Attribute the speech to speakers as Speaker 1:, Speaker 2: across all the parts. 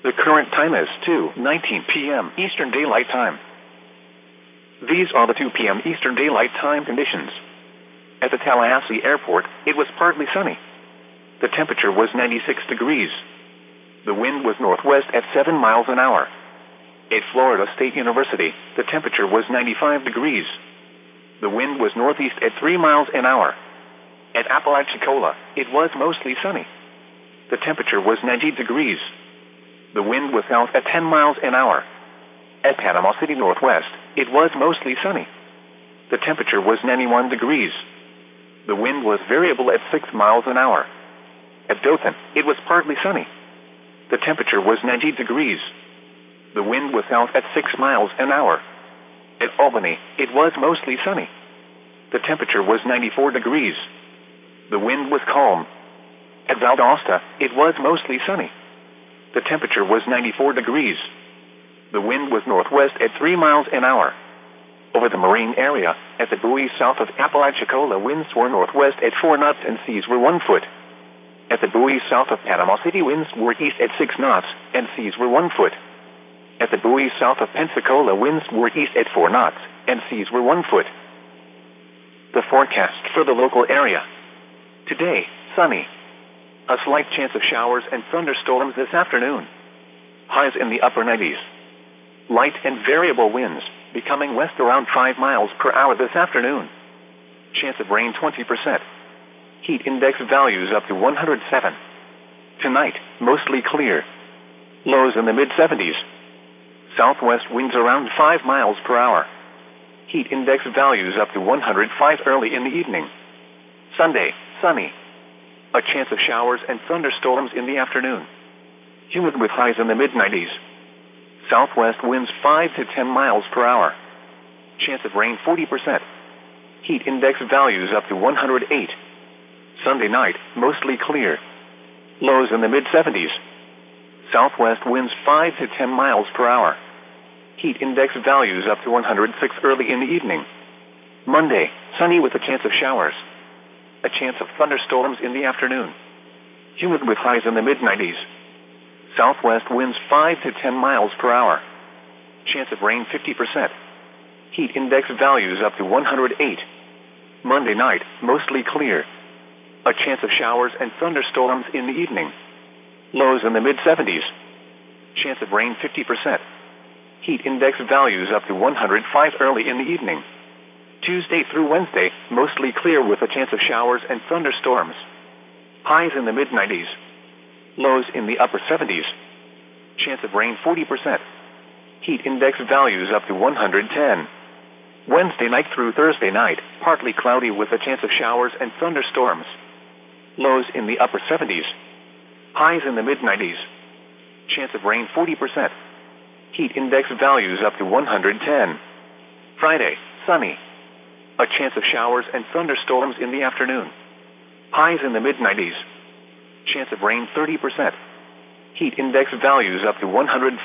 Speaker 1: The current time is 2:19 p.m. Eastern Daylight Time. These are the 2 p.m. Eastern Daylight Time conditions. At the Tallahassee Airport, it was partly sunny. The temperature was 96 degrees. The wind was northwest at 7 miles an hour. At Florida State University, the temperature was 95 degrees. The wind was northeast at 3 miles an hour. At Apalachicola, it was mostly sunny. The temperature was 90 degrees. The wind was south at 10 miles an hour. At Panama City Northwest, it was mostly sunny. The temperature was 91 degrees. The wind was variable at 6 miles an hour. At Dothan, it was partly sunny. The temperature was 90 degrees. The wind was south at 6 miles an hour. At Albany, it was mostly sunny. The temperature was 94 degrees. The wind was calm. At Valdosta, it was mostly sunny. The temperature was 94 degrees. The wind was northwest at 3 miles an hour. Over the marine area, at the buoys south of Apalachicola, winds were northwest at 4 knots and seas were 1 foot. At the buoys south of Panama City, winds were east at 6 knots and seas were 1 foot. At the buoys south of Pensacola, winds were east at 4 knots and seas were 1 foot. The forecast for the local area. Today, sunny. A slight chance of showers and thunderstorms this afternoon. Highs in the upper 90s. Light and variable winds, becoming west around 5 miles per hour this afternoon. Chance of rain 20%. Heat index values up to 107. Tonight, mostly clear. Lows in the mid-70s. Southwest winds around 5 miles per hour. Heat index values up to 105 early in the evening. Sunday, sunny. A chance of showers and thunderstorms in the afternoon. Humid with highs in the mid-90s. Southwest winds 5 to 10 miles per hour. Chance of rain 40%. Heat index values up to 108. Sunday night, mostly clear. Lows in the mid-70s. Southwest winds 5 to 10 miles per hour. Heat index values up to 106 early in the evening. Monday, sunny with a chance of showers. A chance of thunderstorms in the afternoon. Humid with highs in the mid-90s. Southwest winds 5 to 10 miles per hour. Chance of rain 50%. Heat index values up to 108. Monday night, mostly clear. A chance of showers and thunderstorms in the evening. Lows in the mid-70s. Chance of rain 50%. Heat index values up to 105 early in the evening. Tuesday through Wednesday, mostly clear with a chance of showers and thunderstorms. Highs in the mid-90s. Lows in the upper 70s. Chance of rain 40%. Heat index values up to 110. Wednesday night through Thursday night, partly cloudy with a chance of showers and thunderstorms. Lows in the upper 70s. Highs in the mid-90s. Chance of rain 40%. Heat index values up to 110. Friday, sunny. A chance of showers and thunderstorms in the afternoon. Highs in the mid-90s. Chance of rain 30%. Heat index values up to 105.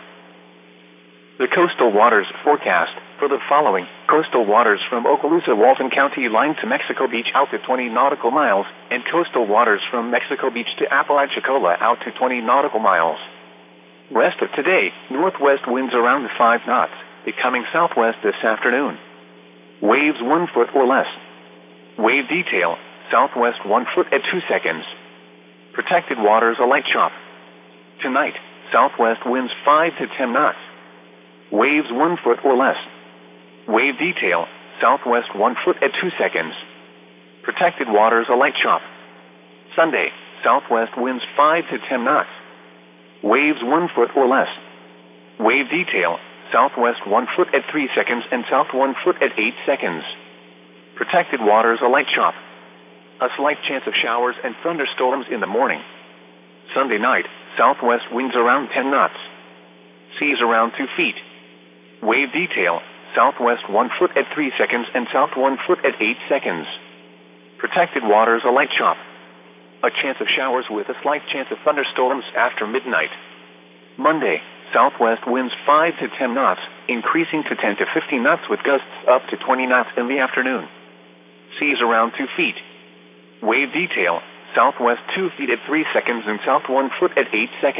Speaker 1: The coastal waters forecast for the following. Coastal waters from Okaloosa, Walton County line to Mexico Beach out to 20 nautical miles, and coastal waters from Mexico Beach to Apalachicola out to 20 nautical miles. Rest of today, northwest winds around 5 knots, becoming southwest this afternoon. Waves 1 foot or less. Wave detail, southwest 1 foot at 2 seconds. Protected waters a light chop. Tonight, southwest winds 5 to 10 knots. Waves 1 foot or less. Wave detail, southwest 1 foot at 2 seconds. Protected waters a light chop. Sunday, southwest winds 5 to 10 knots. Waves 1 foot or less. Wave detail, southwest 1 foot at 3 seconds and south 1 foot at 8 seconds. Protected waters a light chop. A slight chance of showers and thunderstorms in the morning. Sunday night, southwest winds around 10 knots. Seas around 2 feet. Wave detail, southwest 1 foot at 3 seconds and south 1 foot at 8 seconds. Protected waters a light chop. A chance of showers with a slight chance of thunderstorms after midnight. Monday, southwest winds 5 to 10 knots, increasing to 10 to 15 knots with gusts up to 20 knots in the afternoon. Seas around 2 feet. Wave detail, southwest 2 feet at 3 seconds and south 1 foot at 8 seconds.